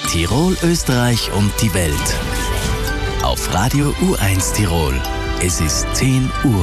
Tirol, Österreich und die Welt. Auf Radio U1 Tirol. Es ist 10 Uhr.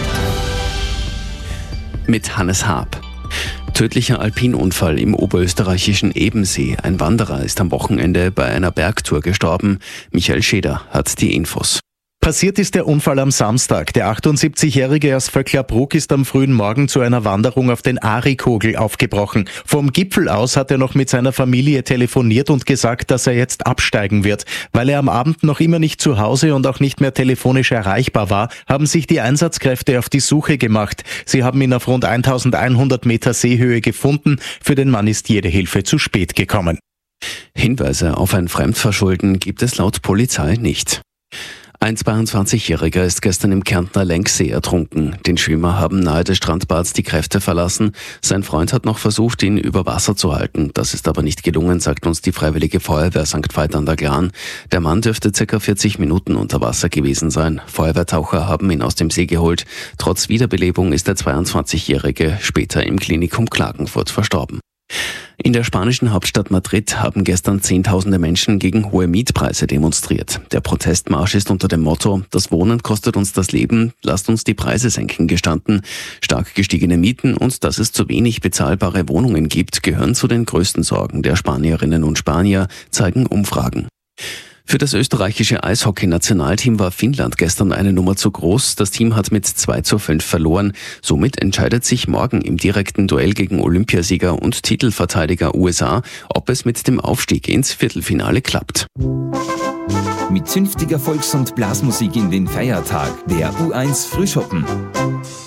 Mit Hannes Haab. Tödlicher Alpinunfall im oberösterreichischen Ebensee. Ein Wanderer ist am Wochenende bei einer Bergtour gestorben. Michael Scheder hat die Infos. Passiert ist der Unfall am Samstag. Der 78-Jährige aus Vöcklerbruck ist am frühen Morgen zu einer Wanderung auf den Arikogel aufgebrochen. Vom Gipfel aus hat er noch mit seiner Familie telefoniert und gesagt, dass er jetzt absteigen wird. Weil er am Abend noch immer nicht zu Hause und auch nicht mehr telefonisch erreichbar war, haben sich die Einsatzkräfte auf die Suche gemacht. Sie haben ihn auf rund 1100 Meter Seehöhe gefunden. Für den Mann ist jede Hilfe zu spät gekommen. Hinweise auf ein Fremdverschulden gibt es laut Polizei nicht. Ein 22-Jähriger ist gestern im Kärntner Lenksee ertrunken. Den Schwimmer haben nahe des Strandbads die Kräfte verlassen. Sein Freund hat noch versucht, ihn über Wasser zu halten. Das ist aber nicht gelungen, sagt uns die Freiwillige Feuerwehr St. Veit an der Glan. Der Mann dürfte ca. 40 Minuten unter Wasser gewesen sein. Feuerwehrtaucher haben ihn aus dem See geholt. Trotz Wiederbelebung ist der 22-Jährige später im Klinikum Klagenfurt verstorben. In der spanischen Hauptstadt Madrid haben gestern Zehntausende Menschen gegen hohe Mietpreise demonstriert. Der Protestmarsch ist unter dem Motto: Das Wohnen kostet uns das Leben, lasst uns die Preise senken gestanden. Stark gestiegene Mieten und dass es zu wenig bezahlbare Wohnungen gibt, gehören zu den größten Sorgen der Spanierinnen und Spanier, zeigen Umfragen. Für das österreichische Eishockey-Nationalteam war Finnland gestern eine Nummer zu groß. Das Team hat mit 2:5 verloren. Somit entscheidet sich morgen im direkten Duell gegen Olympiasieger und Titelverteidiger USA, ob es mit dem Aufstieg ins Viertelfinale klappt. Mit zünftiger Volks- und Blasmusik in den Feiertag. Der U1 Frühschoppen.